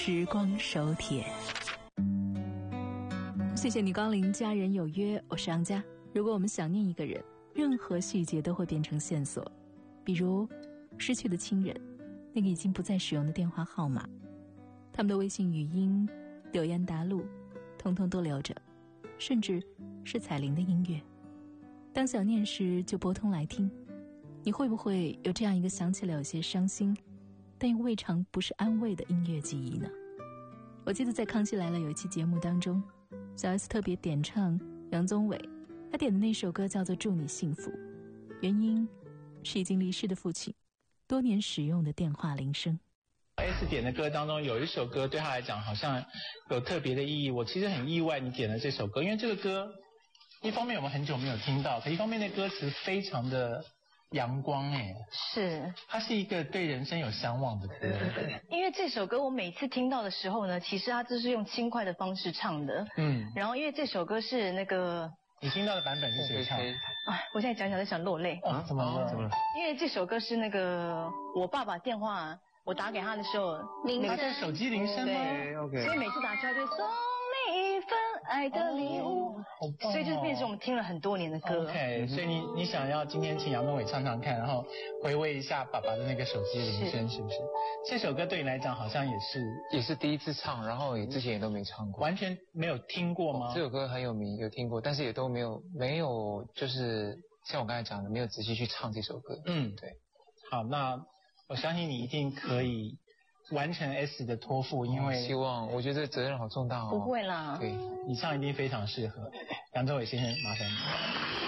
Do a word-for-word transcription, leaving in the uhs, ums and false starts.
时光手帖。谢谢你光临家人有约，我是杨佳。如果我们想念一个人，任何细节都会变成线索，比如失去的亲人，那个已经不再使用的电话号码，他们的微信语音、留言答录，通通都留着，甚至是彩铃的音乐。当想念时就拨通来听，你会不会有这样一个想起了有些伤心但又未尝不是安慰的音乐记忆呢？我记得在康熙来了有一期节目当中，小 S 特别点唱杨宗纬，他点的那首歌叫做祝你幸福，原因是已经离世的父亲多年使用的电话铃声。 S 点的歌当中有一首歌对他来讲好像有特别的意义，我其实很意外你点了这首歌，因为这个歌一方面我们很久没有听到，可一方面那歌词非常的阳光耶， 是， 它是一个对人生有向往的歌。 因为这首歌我每次听到的时候呢，其实它就是用轻快的方式唱的，嗯，然后因为这首歌是那个你听到的版本是谁唱？ 哎，我现在讲讲就想落泪啊！怎么了？怎么了？ 因为这首歌是那个我爸爸电话，我打给他的时候， 那个是手机铃声吗？ 对 ，OK。 所以每次打出来就送你一份爱的礼物， 好棒哦！ 所以就变成我们听了很多年的歌。 OK， 所以你你想要今天请杨宗纬唱唱看，然后回味一下爸爸的那个手机铃声，是不是？这首歌对你来讲好像也是也是第一次唱，然后也之前也都没唱过， 完全没有听过吗？ 这首歌很有名，有听过，但是也都没有没有就是像我刚才讲的，没有仔细去唱这首歌。 嗯， 对。 好，那我相信你一定可以完成 S 的托付，因为希望，我觉得责任好重大哦。 不会啦， 对， 你唱一定非常适合。杨宗纬先生，麻烦你。